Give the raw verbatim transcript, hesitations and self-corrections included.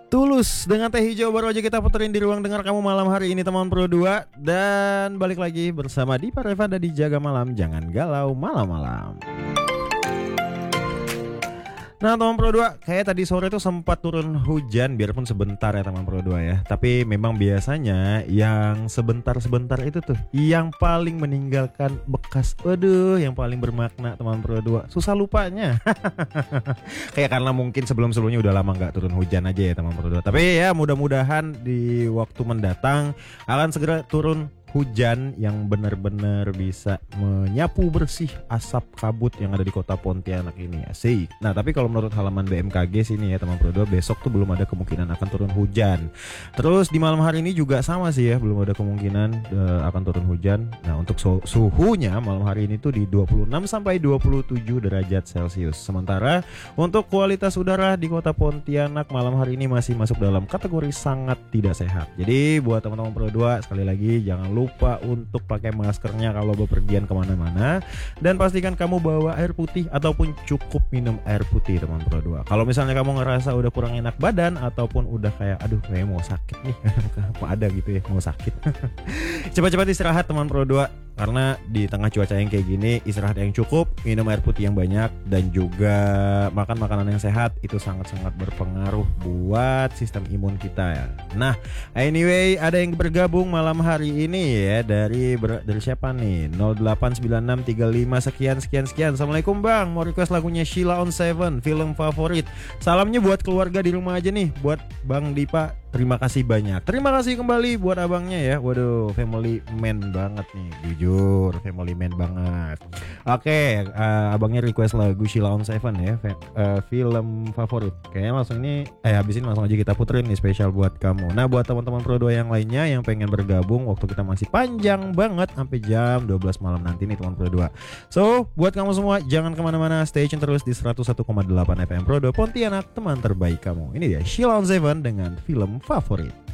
Tulus dengan teh hijau baru aja kita puterin di ruang dengar kamu malam hari ini teman Pro dua. Dan balik lagi bersama Dipa Revanda di Jaga Malam. Jangan galau malam-malam. Nah teman Pro dua, kayak tadi sore tuh sempat turun hujan biarpun sebentar ya teman Pro dua ya. Tapi memang biasanya yang sebentar-sebentar itu tuh yang paling meninggalkan bekas. Waduh, yang paling bermakna teman Pro dua. Susah lupanya. Kayak karena mungkin sebelum-sebelumnya udah lama gak turun hujan aja ya teman Pro dua. Tapi ya mudah-mudahan di waktu mendatang akan segera turun hujan yang benar-benar bisa menyapu bersih asap kabut yang ada di kota Pontianak ini. Asik. Nah tapi kalau menurut halaman B M K G sini ya teman Pro dua, besok tuh belum ada kemungkinan akan turun hujan. Terus di malam hari ini juga sama sih ya, belum ada kemungkinan uh, akan turun hujan. Nah untuk su- suhunya malam hari ini tuh di dua puluh enam sampai dua puluh tujuh derajat Celcius. Sementara untuk kualitas udara di kota Pontianak malam hari ini masih masuk dalam kategori sangat tidak sehat. Jadi buat teman-teman Pro dua, sekali lagi jangan lupa untuk pakai maskernya kalau bepergian kemana-mana, dan pastikan kamu bawa air putih ataupun cukup minum air putih teman Pro dua. Kalau misalnya kamu ngerasa udah kurang enak badan ataupun udah kayak aduh kayak mau sakit nih apa ada gitu ya mau sakit cepat-cepat istirahat teman Pro dua, karena di tengah cuaca yang kayak gini istirahat yang cukup, minum air putih yang banyak, dan juga makan makanan yang sehat itu sangat-sangat berpengaruh buat sistem imun kita ya. Nah anyway, ada yang bergabung malam hari ini ya dari ber, dari siapa nih? nol delapan sembilan enam tiga lima sekian sekian sekian. Assalamualaikum Bang, mau request lagunya Sheila on Seven, film favorit. Salamnya buat keluarga di rumah aja nih, buat Bang Dipa. Terima kasih banyak. Terima kasih kembali buat abangnya ya. Waduh, family man banget nih, jujur family man banget. Oke, uh, abangnya request lagu Sheila on Seven ya, F- uh, film favorit. Kayaknya langsung ini eh habisin langsung aja kita puterin nih spesial buat kamu. Nah, buat teman-teman Pro dua yang lainnya yang pengen bergabung, waktu kita masih panjang banget sampai jam dua belas malam nanti nih teman Pro dua. So, buat kamu semua jangan kemana-mana, stay tune terus di seratus satu koma delapan F M Pro dua Pontianak, teman terbaik kamu. Ini dia Sheila on Seven dengan film favorit.